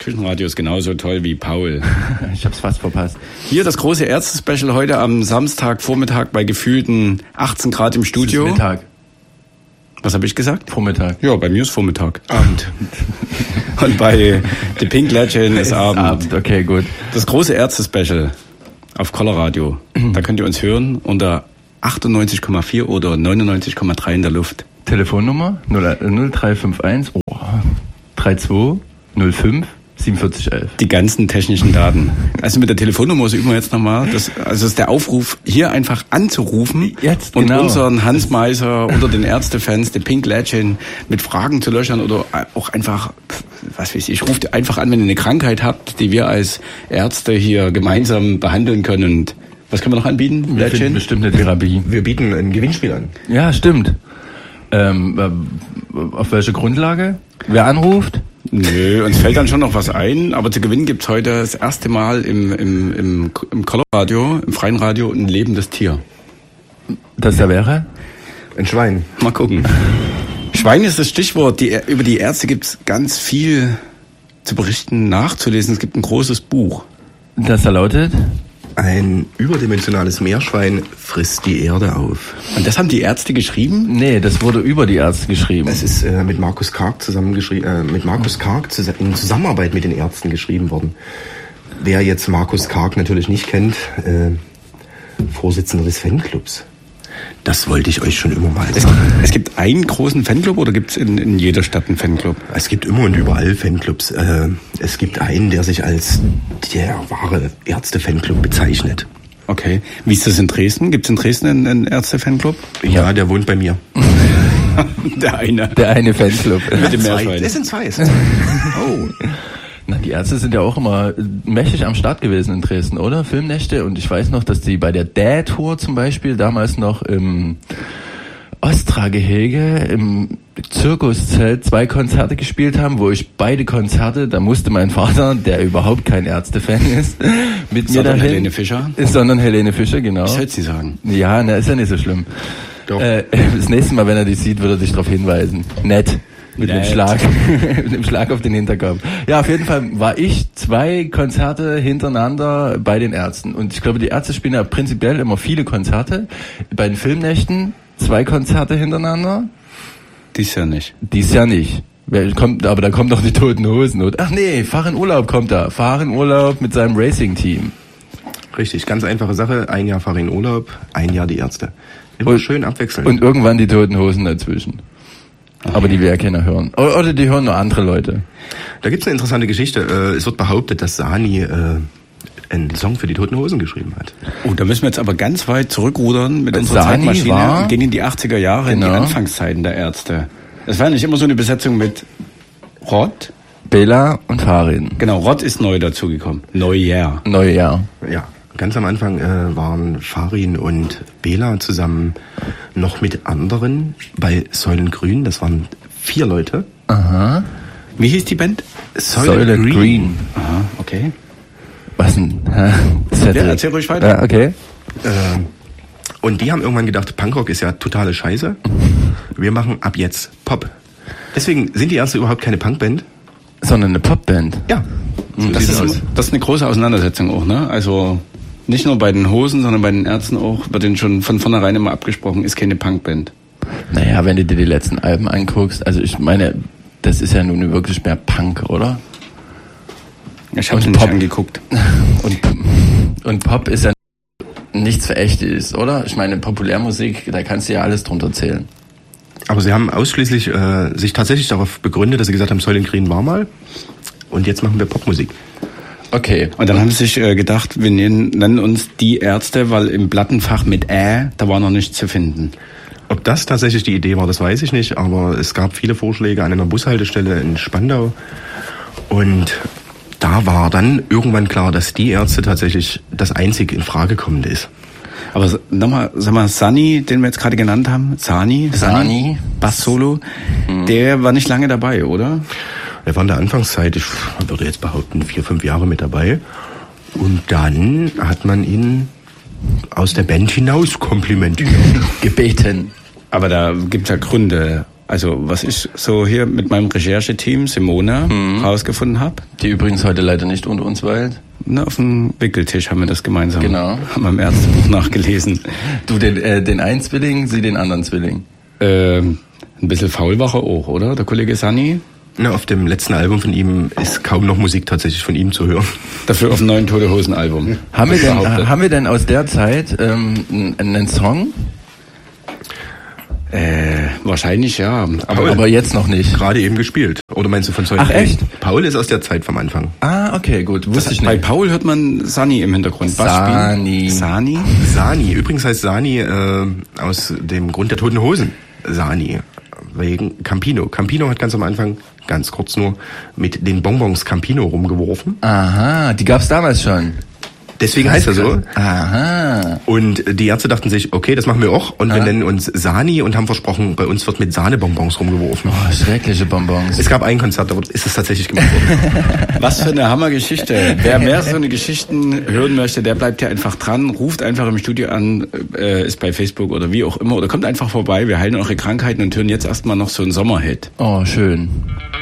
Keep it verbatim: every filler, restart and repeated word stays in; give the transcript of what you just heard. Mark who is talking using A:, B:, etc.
A: Küchenradio ist genauso toll wie Paul.
B: Ich hab's fast verpasst.
A: Hier das große Ärzte-Special heute am Samstagvormittag bei gefühlten achtzehn Grad im Studio.
B: Es ist Mittag.
A: Was habe ich gesagt?
B: Vormittag.
A: Ja, bei mir ist Vormittag. Abend. Und bei The Pink Legend ist Abend.
B: Abend. Okay, gut.
A: Das große Ärzte-Special auf Colorado. Da könnt ihr uns hören unter achtundneunzig Komma vier oder neunundneunzig Komma drei in der Luft.
B: Telefonnummer null drei fünf eins oh, drei zwei null fünf siebenundvierzig elf.
A: Die ganzen technischen Daten. Also mit der Telefonnummer, so üben wir jetzt nochmal. Das, also ist der Aufruf, hier einfach anzurufen
B: jetzt,
A: und
B: genau.
A: unseren Hans Meiser oder den Ärztefans, den Pink Legend, mit Fragen zu löchern oder auch einfach, was weiß ich, ruft einfach an, wenn ihr eine Krankheit habt, die wir als Ärzte hier gemeinsam behandeln können. Und was können wir noch anbieten?
B: Wir finden bestimmt eine Therapie.
C: Wir bieten ein Gewinnspiel an.
B: Ja, stimmt. Ähm, auf welche Grundlage? Wer anruft?
A: Nö, uns fällt dann schon noch was ein, aber zu gewinnen gibt's heute das erste Mal im, im, im, im Colorado, im freien Radio, ein lebendes Tier.
B: Das da wäre?
C: Ein Schwein.
A: Mal gucken. Schwein ist das Stichwort. Die, über die Ärzte gibt's ganz viel zu berichten, nachzulesen. Es gibt ein großes Buch.
B: Das da lautet?
C: Ein überdimensionales Meerschwein frisst die Erde auf.
A: Und das haben die Ärzte geschrieben?
B: Nee, das wurde über die Ärzte geschrieben.
C: Es ist äh, mit Markus Karg zusammengeschrieben, äh, mit Markus Karg zus- in Zusammenarbeit mit den Ärzten geschrieben worden. Wer jetzt Markus Karg natürlich nicht kennt, äh, Vorsitzender des Fanclubs. Das wollte ich euch schon immer mal sagen.
A: Es gibt einen großen Fanclub oder gibt's in, in jeder Stadt einen Fanclub?
C: Es gibt immer und überall Fanclubs. Äh, es gibt einen, der sich als der wahre Ärzte-Fanclub bezeichnet.
A: Okay. Wie ist das in Dresden? Gibt's in Dresden einen, einen Ärzte-Fanclub?
C: Ja, der wohnt bei mir.
A: Der eine.
B: Der eine Fanclub.
A: Mit dem
C: Zwei.
A: Meerschwein.
C: Es sind zwei.
A: Oh.
B: Na, die Ärzte sind ja auch immer mächtig am Start gewesen in Dresden, oder? Filmnächte. Und ich weiß noch, dass die bei der Dä-Tour zum Beispiel damals noch im Ostra-Gehege im Zirkuszelt zwei Konzerte gespielt haben, wo ich beide Konzerte, da musste mein Vater, der überhaupt kein Ärzte-Fan ist, mit mir dahin.
A: Helene Fischer?
B: Sondern Helene Fischer, genau.
A: Was soll sie sagen?
B: Ja, na, ist ja nicht so schlimm.
C: Doch.
B: Äh, das nächste Mal, wenn er die sieht, wird er dich darauf hinweisen. Nett. Mit dem
A: Nett.
B: Schlag, mit dem Schlag auf den Hinterkopf. Ja, auf jeden Fall war ich zwei Konzerte hintereinander bei den Ärzten. Und ich glaube, die Ärzte spielen ja prinzipiell immer viele Konzerte. Bei den Filmnächten zwei Konzerte hintereinander.
A: Dies ja nicht.
B: Dies Jahr nicht. Wer kommt, aber da kommen doch die Toten Hosen. Oder? Ach nee, Fahr in Urlaub kommt da. Fahr in Urlaub mit seinem Racing-Team.
C: Richtig, ganz einfache Sache. Ein Jahr fahre ich in Urlaub, ein Jahr die Ärzte. Immer
B: Und-
C: schön abwechseln.
B: Und irgendwann die Toten Hosen dazwischen. Aber die will ja keiner hören. Oder oder die hören nur andere Leute.
C: Da gibt's eine interessante Geschichte. Äh, Es wird behauptet, dass Sani äh, einen Song für die Toten Hosen geschrieben hat.
A: Oh, da müssen wir jetzt aber ganz weit zurückrudern mit
B: Äh,
A: unserer
B: Sani
A: Zeitmaschine
B: war-
A: und gehen in die achtziger Jahre, in die
B: Genau.
A: Anfangszeiten der Ärzte. Es war nicht immer so eine Besetzung mit Rott.
B: Bela und Farin.
A: Genau, Rott ist neu dazugekommen. Neujahr.
B: Neujahr.
C: Ja, ganz am Anfang äh, waren Farin und Bela zusammen noch mit anderen bei Säulengrün. Das waren vier Leute.
B: Aha.
A: Wie hieß die Band?
B: Säule Green.
A: Aha, okay.
B: Was denn? Hä?
A: Ja, erzähl ruhig weiter.
B: Ja, okay.
C: Äh, und die haben irgendwann gedacht, Punkrock ist ja totale Scheiße. Wir machen ab jetzt Pop. Deswegen sind die Ärzte überhaupt keine Punkband.
B: Sondern eine Popband.
C: Ja, so
A: Das
C: sieht's
A: ist,
C: aus.
A: das ist eine große Auseinandersetzung auch, ne? Also nicht nur bei den Hosen, sondern bei den Ärzten auch, wird denen schon von vornherein immer abgesprochen, ist keine Punkband.
B: Naja, wenn du dir die letzten Alben anguckst, also ich meine, das ist ja nun wirklich mehr Punk, oder?
A: Ich habe
B: Und
A: sie nicht
B: Pop.
A: angeguckt.
B: Und, und Pop ist ja nichts Verächtliches, oder? Ich meine, Populärmusik, da kannst du ja alles drunter zählen.
C: Aber sie haben ausschließlich äh, sich tatsächlich darauf begründet, dass sie gesagt haben, Säulengrün war mal. Und jetzt machen wir Popmusik.
B: Okay.
A: Und dann haben sie sich äh, gedacht, wir nennen, nennen uns die Ärzte, weil im Plattenfach mit Ä, da war noch nichts zu finden.
C: Ob das tatsächlich die Idee war, das weiß ich nicht. Aber es gab viele Vorschläge an einer Bushaltestelle in Spandau. Und da war dann irgendwann klar, dass die Ärzte tatsächlich das einzig in Frage kommende ist.
A: Aber nochmal, sag mal, Sani, den wir jetzt gerade genannt haben, Sani,
B: Sani.
A: Bass-Solo, der war nicht lange dabei, oder?
C: Er war in der Anfangszeit, ich würde jetzt behaupten, vier, fünf Jahre mit dabei. Und dann hat man ihn aus der Band hinaus komplimentiert.
B: Gebeten.
A: Aber da gibt's ja Gründe, Also was ich so hier mit meinem Rechercheteam Simone mhm. rausgefunden habe.
B: Die übrigens heute leider nicht unter uns weilt.
A: Na, auf dem Wickeltisch haben wir das gemeinsam.
B: Genau.
A: Haben wir im Ärztebuch nachgelesen.
B: Du den, äh, den einen Zwilling, sie den anderen Zwilling.
A: Ähm, ein bisschen faul war er auch, oder? Der Kollege Sani?
C: Na, auf dem letzten Album von ihm ist kaum noch Musik tatsächlich von ihm zu hören.
A: Dafür auf dem neuen Tote Hosen Album.
B: Haben wir denn, haben wir denn aus der Zeit ähm, einen Song?
A: Äh, wahrscheinlich ja.
B: Aber, aber jetzt noch nicht.
C: Gerade eben gespielt. Oder meinst du von Zeug?
B: Ach echt?
C: Paul ist aus der Zeit vom Anfang.
B: Ah, okay, gut. Wusste
A: das,
B: ich nicht.
A: Bei Paul hört man Sani im Hintergrund.
B: Sani.
A: Sani?
C: Sani. Übrigens heißt Sani äh, aus dem Grund der Toten Hosen. Sani. Wegen Campino. Campino hat ganz am Anfang, ganz kurz nur, mit den Bonbons Campino rumgeworfen.
B: Aha, die gab's damals schon.
C: Deswegen heißt er so.
B: Aha.
C: Und die Ärzte dachten sich, okay, das machen wir auch. Und wir nennen uns Sani und haben versprochen, bei uns wird mit Sahnebonbons rumgeworfen.
B: Oh, schreckliche Bonbons.
C: Es gab ein Konzert, da ist es tatsächlich gemacht worden.
A: Was für eine Hammergeschichte. Wer mehr so eine Geschichten hören möchte, der bleibt ja einfach dran, ruft einfach im Studio an, äh, ist bei Facebook oder wie auch immer, oder kommt einfach vorbei. Wir heilen eure Krankheiten und hören jetzt erstmal noch so einen Sommerhit.
B: Oh, schön.